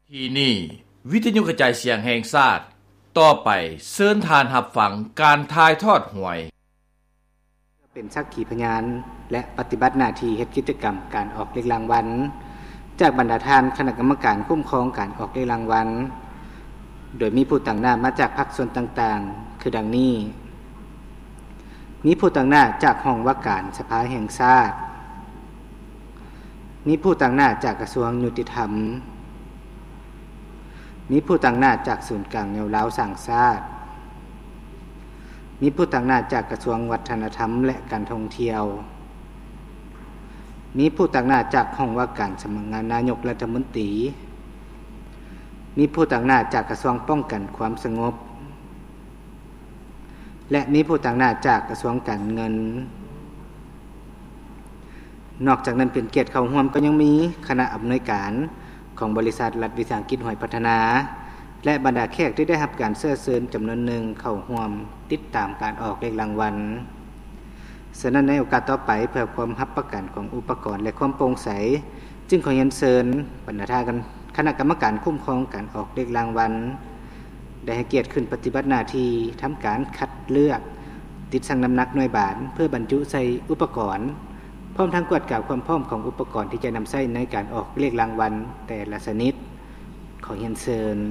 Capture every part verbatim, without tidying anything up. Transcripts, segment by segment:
ที่นี่วิทยุกระจายเสียงแห่งชาติต่อไปเชิญทานรับฟังการถ่ายทอดหวยเป็นสักขีพยานและปฏิบัติหน้าที่เฮ็ดกิจกรรมการออกเลขรางวัลจากบรรดาท่านคณะกรรมการคุ้มครองการออกเลขรางวัลโดยมีผู้ต่างหน้ามาจากภาคส่วนต่างๆคือดังนี้มีผู้ต่างหน้าจากห้องว่าการสภาแห่งชาติมีผู้ต่างหน้าจากกระทรวงยุติธรรมมีผู้ต่างหน้าจากศูนย์กลางแนวร้าวสร้างชาติมีผู้ต่างหน้าจากกระทรวงวัฒนธรรมและการท่องเที่ยวมีผู้ต่างหน้าจากห้องว่าการสำนักงานนายกรัฐมนตรีมีผู้ต่างหน้าจากกระทรวงป้องกันความสงบและมีผู้ต่างหน้าจากกระทรวงการเงินนอกจากนั้นเป็นเกียรติเข้าร่วมก็ยังมีคณะอำนวยการของบริษัทรัฐวิสาหกิจหอยพัฒนาและบรรดาแขกที่ได้รับการเชิญเชิญจำนวนหนึ่งเข้าร่วมติดตามการออกเลขรางวัลฉะนั้นในโอกาสต่อไปเพื่อความรับประกันของอุปกรณ์และความโปร่งใสจึงขอเรียนเชิญบรรดาท่านคณะกรรมการคุ้มครองการออกเลขรางวัลได้ให้เกียรติขึ้นปฏิบัติหน้าที่ทำการคัดเลือกติดชั่งน้ำหนักหน่วยบาทเพื่อบรรจุใส่อุปกรณ์พร้อมทั้งกวดกล่าวความพร้อมของอุปกรณ์ที่จะนำใช้ในการออกเลขรางวัลแต่ละชนิดขอเรียนเชิญ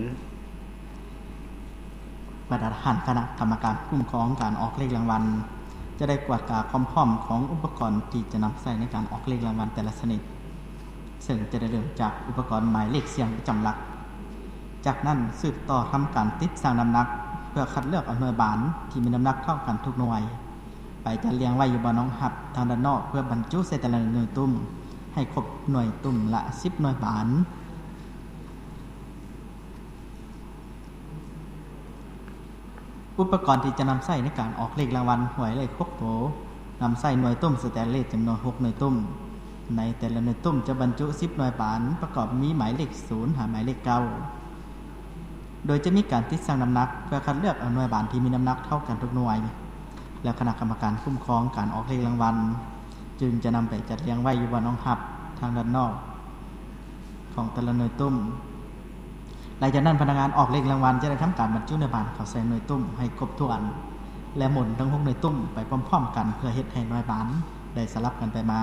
บรรดาท่านคณะกรรมการคุ้มครองการออกเลขรางวัลจะได้กวดกล่าวความพร้อมของอุปกรณ์ที่จะนำใช้ในการออกเลขรางวัลแต่ละชนิดซึ่งจะได้เริ่มจากอุปกรณ์หมายเลขเสียงประจำหลักจากนั้นสืบต่อทำการติดชั่งน้ำหนักเพื่อคัดเลือกเอาหน่วยบานที่มีน้ำหนักเท่ากันทุกหน่วยไปจัดเรียงไว้อยู่บนน้องหับทางด้านนอกเพื่อบรรจุใส่แต่ละหน่วยตุ้มให้ครบหน่วยตุ้มละสิบหน่วยบานอุปกรณ์ที่จะนำใช้ในการออกเลขรางวัลหวยเลขครบโถนำใช้หน่วยตุ้มสแตนเลสจำนวนหกหน่วยตุ้มในแต่ละหน่วยตุ้มจะบรรจุสิบหน่วยบานประกอบมีหมายเลขศูนย์หาหมายเลขเก้าโดยจะมีการติดชั่งน้ำหนักเพื่อคัดเลือกเอาหน่วยบานที่มีน้ำหนักเท่ากันทุกหน่วยแล้วคณะกรรมการคุ้มครองการออกเลขรางวัลจึงจะนำไปจัดเรียงไว้อยู่บนน้องหับทางด้านนอกของแต่ละหน่วยตุ้มหลังจากนั้นพนักงานออกเลขรางวัลจะได้ทำการบรรจุหน่วยบานเข้าใส่หน่วยตุ้มให้ครบถ้วนและหมุนทั้งหกหน่วยตุ้มไปพร้อมๆกันเพื่อเฮ็ดให้หน่วยบานได้สลับกันไปมา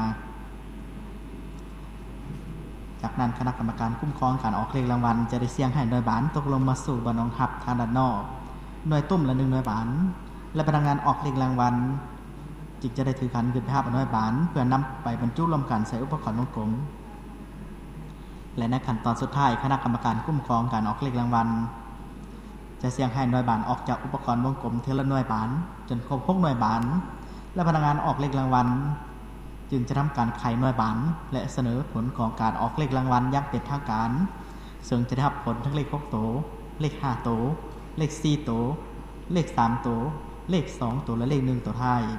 จากนั้นคณะกรรมการคุ้มครองการออกเลขรางวัลจะได้เสี่ยงให้หน่วยบานตกลงมาสู่บนน้องหับทางด้านนอกหน่วยตุ้มละหนึ่งหน่วยบานและพนักงานออกเลขรางวัลจึงจะได้ถือขันขึ้นไปหาหน่วยบานเพื่อนำไปบรรจุรวมกันใส่อุปกรณ์วงกลมและในขั้นตอนสุดท้ายคณะกรรมการคุ้มครองการออกเลขรางวัลจะเสี่ยงให้หน่วยบานออกจากอุปกรณ์วงกลมเทละหน่วยบานจนครบหกหน่วยบานและพนักงานออกเลขรางวัลจึงจะทำการไขหน่วยบานและเสนอผลของการออกเลขรางวัลอย่างเป็นทางการซึ่งจะได้รับผลทั้งเลขหกโตเลขห้าโตเลขสี่โตเลขสามโตเลขสองตัวและเลขหนึ่งตัวท้าย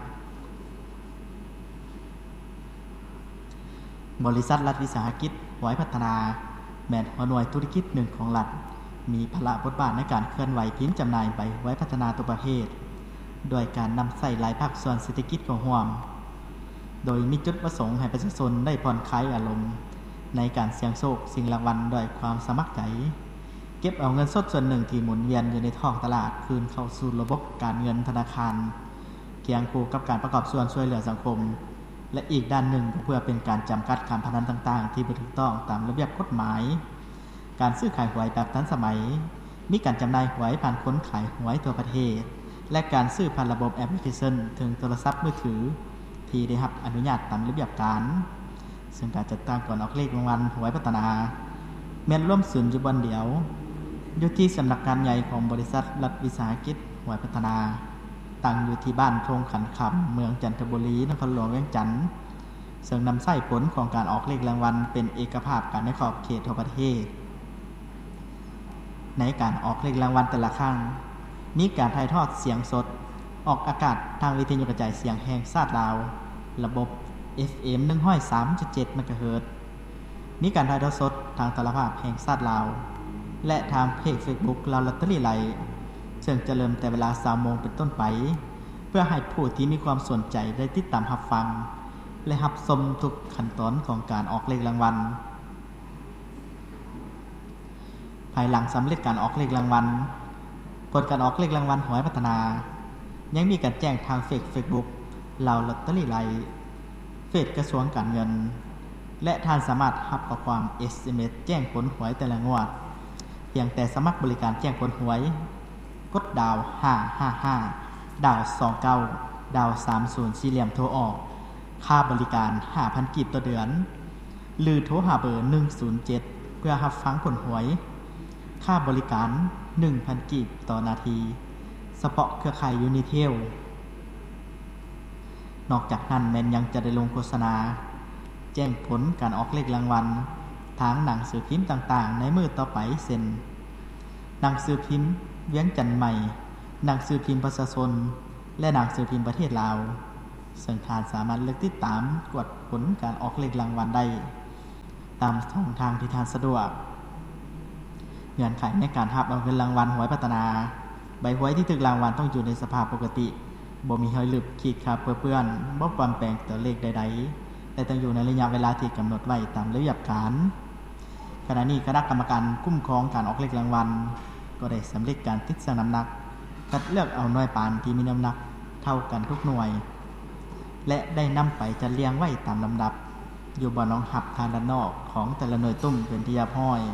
บริษัทรัฐวิสาหกิจหอยพัฒนาแม่นหัวหน่วยธุรกิจหนึ่งของรัฐมีภาระบทบาทในการเคลื่อนไหวพิมพ์จำหน่ายใบหอยพัฒนาตัวประเภทโดยการนำใส่หลายภาคส่วนเศรษฐกิจของร่วมโดยมีจุดประสงค์ให้ประชาชนได้ผ่อนคลายอารมณ์ในการเสี่ยงโชคสิ่งรางวัลด้วยความสมัครใจเก็บเอาเงินสดส่วนหนึ่งที่หมุนเวียนอยู่ในท้องตลาดคืนเข้าสู่ระบบการเงินธนาคารเคียงคู่กับการประกอบส่วนช่วยเหลือสังคมและอีกด้านหนึ่งเพื่อเป็นการจำกัดการพนันต่างๆที่บ่ถูกต้องตามระเบียบกฎหมายการซื้อขายหวยแบบทันสมัยมีการจำหน่ายหวยผ่านคนขายหวยทั่วประเทศและการซื้อผ่านระบบแอปพลิเคชันถึงโทรศัพท์มือถือที่ได้รับอนุญาตตามระเบียบการซึ่งการจัดตั้งก่อนออกเลขรางวัลหวยพัฒนาแม้นร่วมศูนย์อยู่บนเดียวอยู่ที่สำนักงานใหญ่ของบริษัทรัฐวิสาหกิจหวยพัฒนาตั้งอยู่ที่บ้านโพรงขันคำเมืองจันทบุรีนครหลวงเวียงจันทน์ซึ่งนำใช้ผลของการออกเลขรางวัลเป็นเอกภาพกันในขอบเขตทั่วประเทศในการออกเลขรางวัลแต่ละครั้งมีการถ่ายทอดเสียงสดออกอากาศทางวิทยุกระจายเสียงแห่งชาติลาวระบบ เอฟ เอ็ม หนึ่งร้อยสามจุดเจ็ด เมกะเฮิรตซ์มีการถ่ายทอดสดทางโทรภาพแห่งชาติลาวและทางเพจ Facebook ลาวลอตเตอรี่ไลฟ์ซึ่งจะเริ่มแต่เวลา สามโมง เป็นต้นไปเพื่อให้ผู้ที่มีความสนใจได้ติดตามรับฟังและรับชมทุกขั้นตอนของการออกเลขรางวัลภายหลังสำเร็จการออกเลขรางวัลผลการออกเลขรางวัลหวยพัฒนายังมีการแจ้งทางเฟซเฟซบุ๊กเหล่าลอตเตอรี่ไลน์เฟซกระทรวงการเงินและท่านสามารถรับข้อความ เอส เอ็ม เอส แจ้งผลหวยแต่ละงวดเพียงแต่สมัครบริการแจ้งผลหวยกดดาวห้าห้าห้าดาวสองเก้าดาวสามสิบสี่เหลี่ยมโทรออกค่าบริการ ห้าพัน กีบต่อเดือนหรือโทรหาเบอร์หนึ่งศูนย์เจ็ดเพื่อรับฟังผลหวยค่าบริการ หนึ่งพัน กีบต่อนาทีเฉพาะเครือข่ายยูนิเทลนอกจากนั้นแม่นยังจะได้ลงโฆษณาแจ้งผลการออกเลขรางวัลทางหนังสือพิมพ์ต่างๆในมื้อต่อไปเช่นหนังสือพิมพ์เวียงจันทน์ใหม่หนังสือพิมพ์ประชาชนและหนังสือพิมพ์ประเทศลาวซึ่งท่านสามารถเลือกติดตามกวดผลการออกเลขรางวัลได้ตามช่องทางที่ท่านสะดวกเงื่อนไขในการรับเอาเงินรางวัลหวยพัฒนาใบหวยที่ถูกรางวัลต้องอยู่ในสภาพปกติบ่มีรอยหลึบขีดขาดเปื้อนบ่ปลอมแปลงตัวเลขใดๆแต่ต้องอยู่ในระยะเวลาที่กำหนดไว้ตามระเบียบการขณะนี้คณะกรรมการคุ้มครองการออกเลขรางวัลก็ได้สำเร็จการติดชั่งน้ำหนักคัดเลือกเอาหน่วยปานที่มีน้ำหนักเท่ากันทุกหน่วยและได้นำไปจัดเรียงไว้ตามลำดับอยู่บนรองหับทางด้านนอกของแต่ละหน่วยตุ้มเป็นที่เรียบร้อย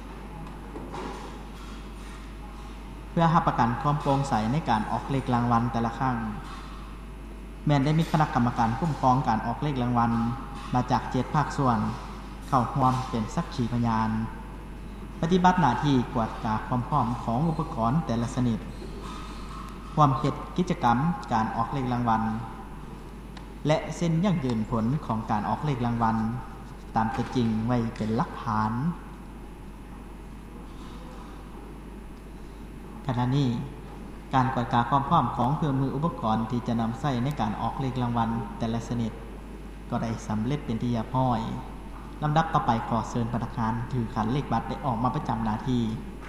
เพื่อรับประกันความโปร่งใสในการออกเลขรางวัลแต่ละครั้งแม้นได้มีคณะกรรมการคุ้มครองการออกเลขรางวัลมาจากเจ็ดภาคส่วนเข้าร่วมเป็นสักขีพยานปฏิบัติหน้าที่กวดกาความพร้อมของอุปกรณ์แต่ละชนิดความเฮ็ดกิจกรรมการออกเลขรางวัลและเส้นยั่งยืนผลของการออกเลขรางวัลตามเป็นจริงไว้เป็นหลักฐานขณะนี้การกวดกาความพร้อมของเครื่องมืออุปกรณ์ที่จะนำใช้ในการออกเลขรางวัลแต่ละชนิดก็ได้สำเร็จเป็นที่เรียบร้อยลำดับต่อไปขอเชิญพนักงานถือขันเลขบัตรได้ออกมาประจำหน้าที่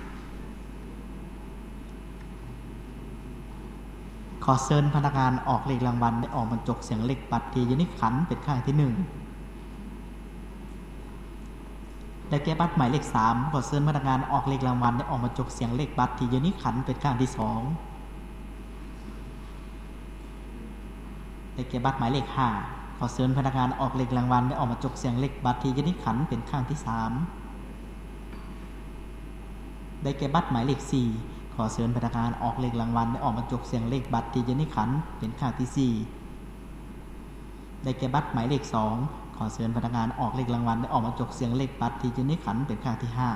ขอเชิญพนักงานออกเลขรางวัลได้ออกบรรจกเสียงเลขบัตรที่อยู่ในขันเป็นครั้งที่หนึ่งได้แก่บัตรหมายเลขสามขอเชิญพนักงานออกเลขรางวัลได้ออกบรรจกเสียงเลขบัตรที่อยู่ในขันเป็นครั้งที่สองได้แก่บัตรหมายเลขห้าขอเชิญพนักงานออกเลขรางวัลได้ออกมาจกเสียงเลขบัตรที่อยู่ในขันเป็นครั้งที่สามได้แก่บัตรหมายเลขสี่ขอเชิญพนักงานออกเลขรางวัลได้ออกมาจกเสียงเลขบัตรที่อยู่ในขันเป็นครั้งที่สี่ได้แก่บัตรหมายเลขสองขอเชิญพนักงานออกเลขรางวัลได้ออกมาจกเสียงเลขบัตรที่อยู่ในขันเป็นครั้งที่ห้า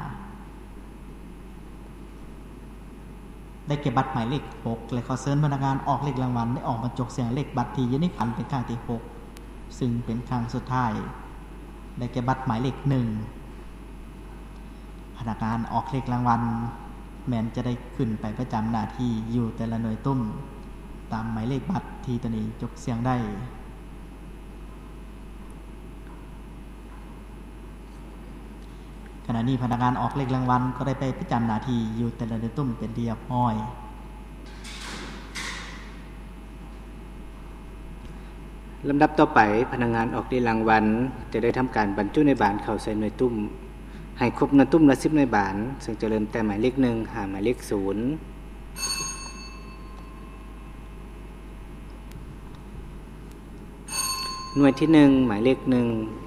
ได้แก่บัตรหมายเลขหกและขอเชิญพนักงานออกเลขรางวัลได้ออกมาจกเสียงเลขบัตรที่อยู่ในขันเป็นครั้งที่หกซึ่งเป็นครั้งสุดท้ายได้แก่บัตรหมายเลขหนึ่งพนักงานออกเลขรางวัลแม้นจะได้ขึ้นไปประจำหน้าที่อยู่แต่ละหน่วยตุ้มตามหมายเลขบัตรที่ตัวนี้จกเสียงได้ขณะนี้พนักงานออกเลขรางวัลก็ได้ไปประจำหน้าที่อยู่แต่ละหน่วยตุ้มเป็นเรียบร้อยลำดับต่อไปพนักงานออกเลขรางวัลจะได้ทำการบรรจุในบานเข้าใส่หน่วยตุ้มให้ครบหน่วยตุ้มละสิบหน่วยบานซึ่งจะเริ่มแต่หมายเลขหนึ่งหาหมายเลขศูนย์หน่วยที่หนึ่งหมายเลขหนึ่ง